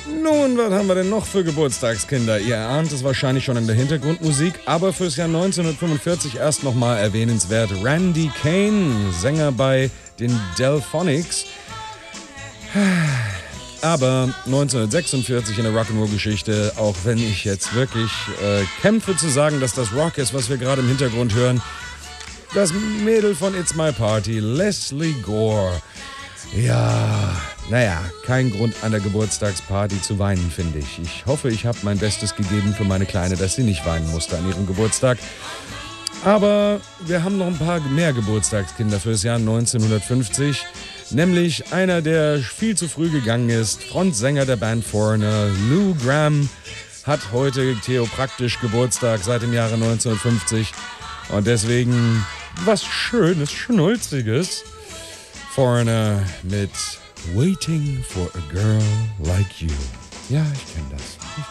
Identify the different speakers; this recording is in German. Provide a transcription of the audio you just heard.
Speaker 1: Nun, was haben wir denn noch für Geburtstagskinder? Ihr ahnt es wahrscheinlich schon in der Hintergrundmusik, aber fürs Jahr 1945 erst nochmal erwähnenswert Randy Kane, Sänger bei den Delphonics. Aber 1946 in der Rock'n'Roll-Geschichte, auch wenn ich jetzt wirklich kämpfe zu sagen, dass das Rock ist, was wir gerade im Hintergrund hören, das Mädel von It's My Party, Leslie Gore. Ja, naja, kein Grund an der Geburtstagsparty zu weinen, finde ich. Ich hoffe, ich habe mein Bestes gegeben für meine Kleine, dass sie nicht weinen musste an ihrem Geburtstag. Aber wir haben noch ein paar mehr Geburtstagskinder für das Jahr 1950. Nämlich einer, der viel zu früh gegangen ist, Frontsänger der Band Foreigner, Lou Gramm, hat heute theopraktisch Geburtstag seit dem Jahre 1950. Und deswegen was Schönes, Schnulziges. Foreigner mit Waiting for a Girl Like You. Ja, ich kenne das.